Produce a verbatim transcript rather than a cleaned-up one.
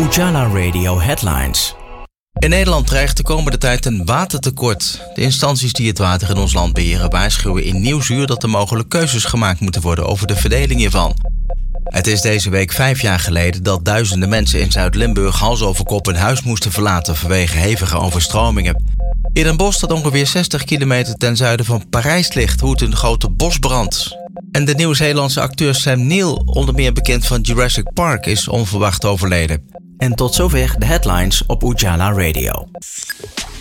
Ujala Radio Headlines. In Nederland dreigt de komende tijd een watertekort. De instanties die het water in ons land beheren waarschuwen in Nieuwsuur dat er mogelijk keuzes gemaakt moeten worden over de verdeling hiervan. Het is deze week vijf jaar geleden dat duizenden mensen in Zuid-Limburg hals over kop hun huis moesten verlaten vanwege hevige overstromingen. In een bos dat ongeveer zestig kilometer ten zuiden van Parijs ligt, woedt een grote bosbrand. En de Nieuw-Zeelandse acteur Sam Neill, onder meer bekend van Jurassic Park, is onverwacht overleden. En tot zover de headlines op Ujala Radio.